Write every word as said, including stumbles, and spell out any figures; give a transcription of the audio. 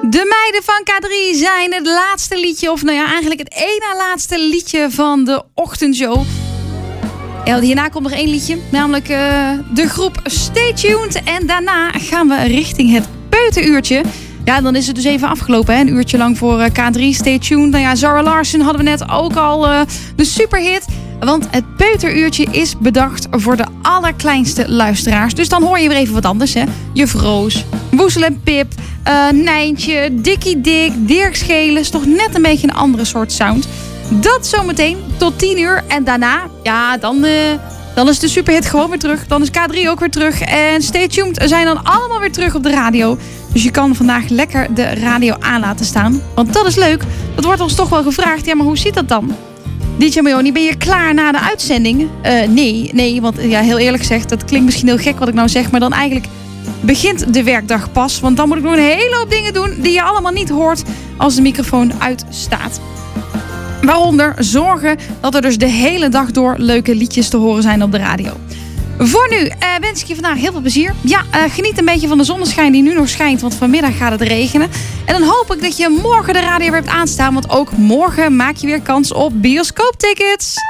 De meiden van K drie zijn het laatste liedje, of nou ja, eigenlijk het één na laatste liedje van de ochtendshow. Ja, hierna komt nog één liedje, namelijk uh, de groep Stay Tuned. En daarna gaan we richting het peuteruurtje. Ja, dan is het dus even afgelopen, hè? Een uurtje lang voor uh, K drie, Stay Tuned. Nou ja, Zara Larsson hadden we net ook al, uh, de superhit. Want het peuteruurtje is bedacht voor de allerkleinste luisteraars. Dus dan hoor je weer even wat anders, hè. Juf Roos, Woezel en Pip, uh, Nijntje, Dikkie Dik, Dirk Schelen. Is toch net een beetje een andere soort sound. Dat zometeen tot tien uur. En daarna, ja, dan, uh, dan is de superhit gewoon weer terug. Dan is K drie ook weer terug. En Stay Tuned zijn dan allemaal weer terug op de radio. Dus je kan vandaag lekker de radio aan laten staan. Want dat is leuk. Dat wordt ons toch wel gevraagd. Ja, maar hoe zit dat dan? D J Meoni, ben je klaar na de uitzending? Uh, nee, nee, want ja, heel eerlijk gezegd, dat klinkt misschien heel gek wat ik nou zeg, maar dan eigenlijk begint de werkdag pas. Want dan moet ik nog een hele hoop dingen doen die je allemaal niet hoort als de microfoon uitstaat. Waaronder zorgen dat er dus de hele dag door leuke liedjes te horen zijn op de radio. Voor nu uh, wens ik je vandaag heel veel plezier. Ja, uh, geniet een beetje van de zonneschijn die nu nog schijnt, want vanmiddag gaat het regenen. En dan hoop ik dat je morgen de radio weer hebt aanstaan, want ook morgen maak je weer kans op bioscooptickets.